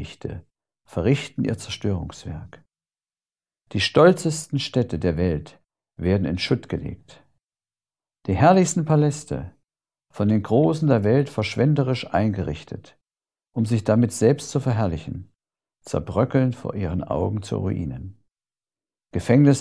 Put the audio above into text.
Bösewichte verrichten ihr Zerstörungswerk. Die stolzesten Städte der Welt werden in Schutt gelegt. Die herrlichsten Paläste, von den Großen der Welt verschwenderisch eingerichtet, um sich damit selbst zu verherrlichen, zerbröckeln vor ihren Augen zu Ruinen. Gefängnisse